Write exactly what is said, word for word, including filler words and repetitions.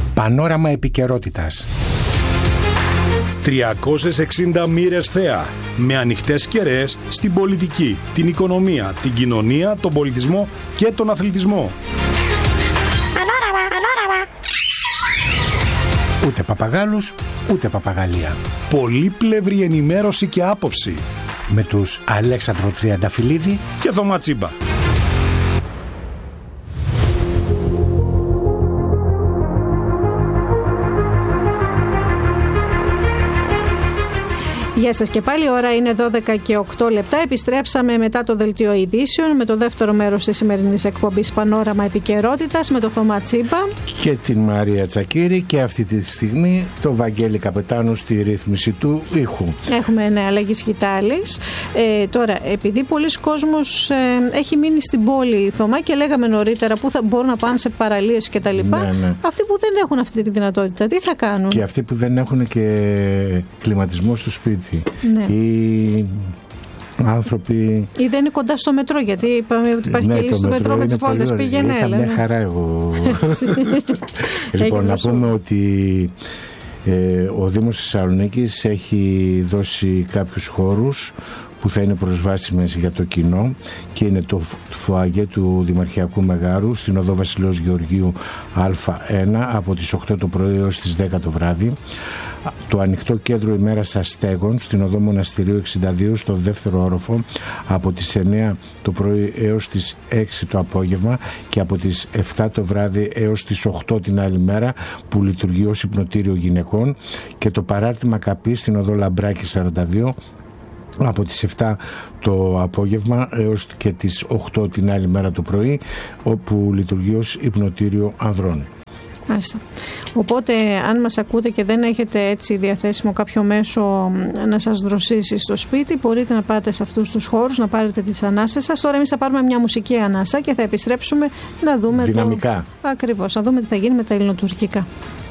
Πανόραμα επικαιρότητας. τριακόσιες εξήντα μοίρες θέα, με ανοιχτές κεραίες στην πολιτική, την οικονομία, την κοινωνία, τον πολιτισμό και τον αθλητισμό. Πανόραμα, πανόραμα. Ούτε παπαγάλους, ούτε παπαγαλία. Πολύπλευρη ενημέρωση και άποψη. Με τους Αλέξανδρο Τριανταφυλλίδη και Θωμά Τσίμπα. Γεια σας και πάλι, η ώρα είναι δώδεκα και οκτώ λεπτά. Επιστρέψαμε μετά το δελτίο ειδήσεων με το δεύτερο μέρος της σημερινής εκπομπής Πανόραμα Επικαιρότητας με το Θωμά Τσίμπα και την Μαρία Τσακίρη, και αυτή τη στιγμή το Βαγγέλη Καπετάνου στη ρύθμιση του ήχου. Έχουμε ναι, αλλαγή σκητάλης. Ε, τώρα, επειδή πολλοί κόσμος ε, έχει μείνει στην πόλη, Θωμά, και λέγαμε νωρίτερα που θα μπορούν να πάνε σε παραλίες και τα λοιπά, ναι, ναι. Αυτοί που δεν έχουν αυτή τη δυνατότητα, τι θα κάνουν? Και αυτοί που δεν έχουν και κλιματισμό στο σπίτι. Ναι. Οι άνθρωποι. Ή δεν είναι κοντά στο μετρό, γιατί είπαμε ότι υπάρχει, ναι, και λύση στο μετρό με τις βόλτες. Πήγαινε, έλα. Είχα μια χαρά εγώ. Λοιπόν, να πούμε ότι ε, ο Δήμος Θεσσαλονίκης έχει δώσει κάποιους χώρους που θα είναι προσβάσιμες για το κοινό, και είναι το φοαγέ του Δημαρχιακού Μεγάρου στην οδό Βασιλέως Γεωργίου Α ένα από τις οκτώ το πρωί έως τις δέκα το βράδυ, το ανοιχτό κέντρο ημέρας αστέγων στην οδό Μοναστηρίου εξήντα δύο στο δεύτερο όροφο από τις εννέα το πρωί έως τις έξι το απόγευμα και από τις εφτά το βράδυ έως τις οκτώ την άλλη μέρα, που λειτουργεί ως υπνοτήριο γυναικών, και το παράρτημα Καπή στην οδό Λαμπράκη σαράντα δύο από τις εφτά το απόγευμα έως και τις οκτώ την άλλη μέρα το πρωί, όπου λειτουργεί ως υπνοτήριο ανδρών. Μάλιστα. Οπότε, αν μας ακούτε και δεν έχετε έτσι διαθέσιμο κάποιο μέσο να σας δροσίσει στο σπίτι, μπορείτε να πάτε σε αυτούς τους χώρους, να πάρετε τις ανάσες σας. Τώρα εμείς θα πάρουμε μια μουσική ανάσα και θα επιστρέψουμε να δούμε δυναμικά. Το... Ακριβώς, να δούμε τι θα γίνει με τα ελληνοτουρκικά.